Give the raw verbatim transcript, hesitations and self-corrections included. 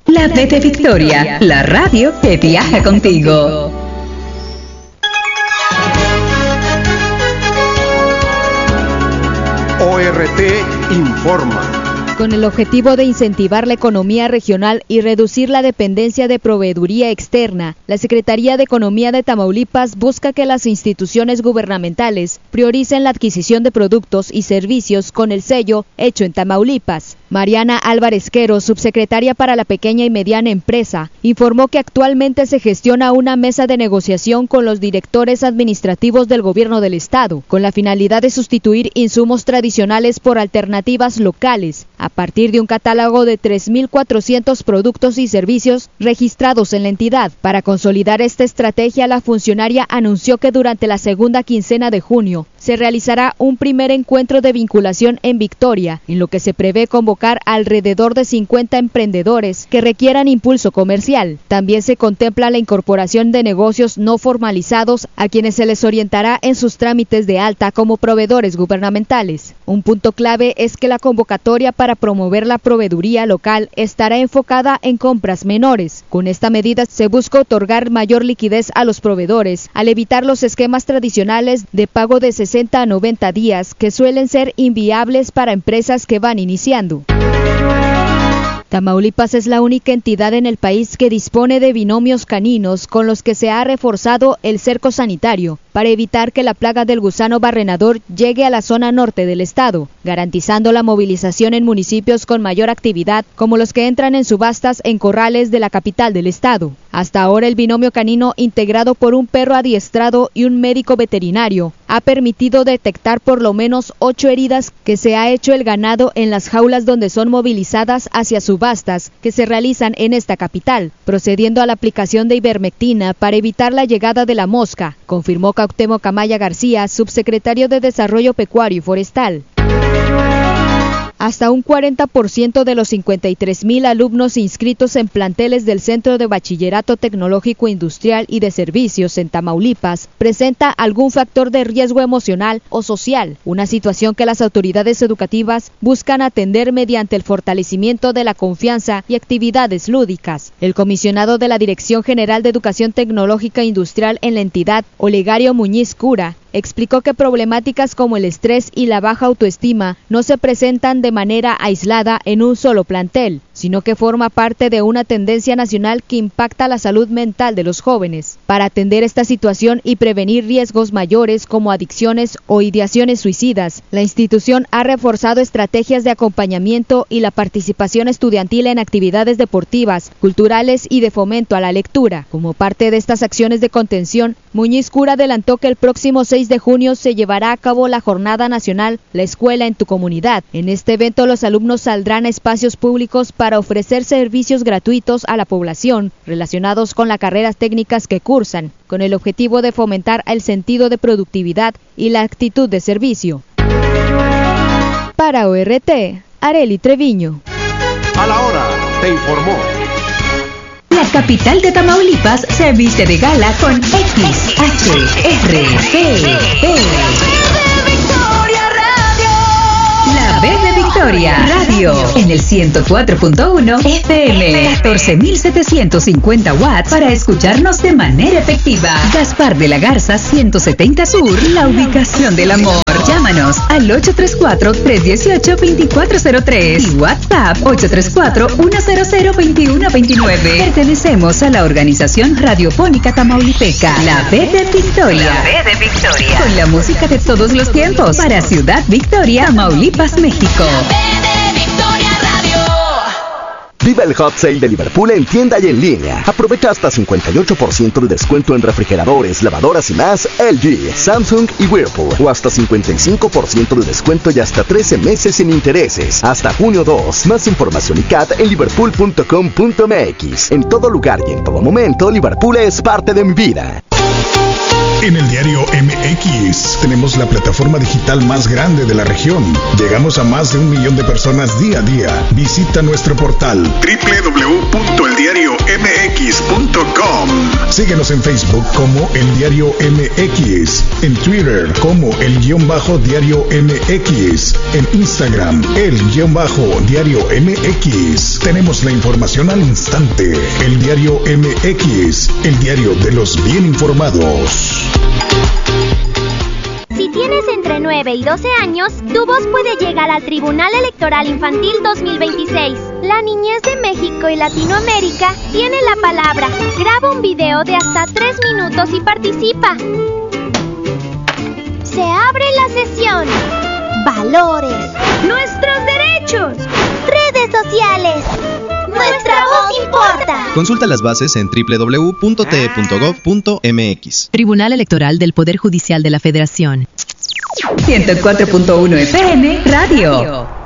La B de Victoria, la radio que viaja contigo. O R T informa. Con el objetivo de incentivar la economía regional y reducir la dependencia de proveeduría externa, la Secretaría de Economía de Tamaulipas busca que las instituciones gubernamentales prioricen la adquisición de productos y servicios con el sello Hecho en Tamaulipas. Mariana Álvarez Quero, subsecretaria para la pequeña y mediana empresa, informó que actualmente se gestiona una mesa de negociación con los directores administrativos del gobierno del estado, con la finalidad de sustituir insumos tradicionales por alternativas locales, a partir de un catálogo de tres mil cuatrocientos productos y servicios registrados en la entidad. Para consolidar esta estrategia, la funcionaria anunció que durante la segunda quincena de junio se realizará un primer encuentro de vinculación en Victoria, en lo que se prevé convocar alrededor de cincuenta emprendedores que requieran impulso comercial. También se contempla la incorporación de negocios no formalizados a quienes se les orientará en sus trámites de alta como proveedores gubernamentales. Un punto clave es que la convocatoria para promover la proveeduría local estará enfocada en compras menores. Con esta medida se busca otorgar mayor liquidez a los proveedores, al evitar los esquemas tradicionales de pago de sesenta a noventa días que suelen ser inviables para empresas que van iniciando. Tamaulipas es la única entidad en el país que dispone de binomios caninos con los que se ha reforzado el cerco sanitario para evitar que la plaga del gusano barrenador llegue a la zona norte del estado, garantizando la movilización en municipios con mayor actividad, como los que entran en subastas en corrales de la capital del estado. Hasta ahora el binomio canino, integrado por un perro adiestrado y un médico veterinario, ha permitido detectar por lo menos ocho heridas que se ha hecho el ganado en las jaulas donde son movilizadas hacia subastas que se realizan en esta capital, procediendo a la aplicación de ivermectina para evitar la llegada de la mosca, confirmó Cuauhtémoc Amaya García, subsecretario de Desarrollo Pecuario y Forestal. Hasta un cuarenta por ciento de los cincuenta y tres mil alumnos inscritos en planteles del Centro de Bachillerato Tecnológico Industrial y de Servicios en Tamaulipas presenta algún factor de riesgo emocional o social, una situación que las autoridades educativas buscan atender mediante el fortalecimiento de la confianza y actividades lúdicas. El comisionado de la Dirección General de Educación Tecnológica Industrial en la entidad, Olegario Muñiz Cura, explicó que problemáticas como el estrés y la baja autoestima no se presentan de manera aislada en un solo plantel, sino que forma parte de una tendencia nacional que impacta la salud mental de los jóvenes. Para atender esta situación y prevenir riesgos mayores como adicciones o ideaciones suicidas, la institución ha reforzado estrategias de acompañamiento y la participación estudiantil en actividades deportivas, culturales y de fomento a la lectura. Como parte de estas acciones de contención, Muñiz Cura adelantó que el próximo seis de junio se llevará a cabo la Jornada Nacional La Escuela en tu Comunidad. En este evento los alumnos saldrán a espacios públicos para ofrecer servicios gratuitos a la población relacionados con las carreras técnicas que cursan, con el objetivo de fomentar el sentido de productividad y la actitud de servicio. Para O R T, Arely Treviño. A la hora, te informó. La capital de Tamaulipas se viste de gala con X H R T V. La B de Victoria Radio en el ciento cuatro punto uno F M, catorce mil setecientos cincuenta watts para escucharnos de manera efectiva. Gaspar de la Garza ciento setenta Sur, la ubicación del amor. Llámanos al ocho tres cuatro, tres uno ocho, dos cuatro cero tres y WhatsApp ocho tres cuatro, uno cero cero, dos uno dos nueve. Pertenecemos a la organización radiofónica tamaulipeca, La B de Victoria. La B de Victoria. Con la música de todos los tiempos para Ciudad Victoria, Tamaulipas, México. Viva el Hot Sale de Liverpool en tienda y en línea. Aprovecha hasta cincuenta y ocho por ciento de descuento en refrigeradores, lavadoras y más L G, Samsung y Whirlpool. O hasta cincuenta y cinco por ciento de descuento y hasta trece meses sin intereses. Hasta junio dos. Más información y C A T en liverpool punto com punto m x. En todo lugar y en todo momento, Liverpool es parte de mi vida. En el diario M X tenemos la plataforma digital más grande de la región. Llegamos a más de un millón de personas día a día. Visita nuestro portal doble u doble u doble u punto el diario m x punto com. Síguenos en Facebook como El Diario M X, en Twitter como El Guión Bajo Diario M X, en Instagram El Guión Bajo Diario M X. Tenemos la información al instante. El Diario M X, el diario de los bien informados. Si tienes entre nueve y doce años, tu voz puede llegar al Tribunal Electoral Infantil dos mil veintiséis. La niñez de México y Latinoamérica tiene la palabra. Graba un video de hasta tres minutos y participa. Se abre la sesión. Valores. Nuestros derechos. Redes sociales. Nuestra voz importa. Consulta las bases en doble u doble u doble u punto t e punto gov punto m x. Tribunal Electoral del Poder Judicial de la Federación. ciento cuatro punto uno F M Radio.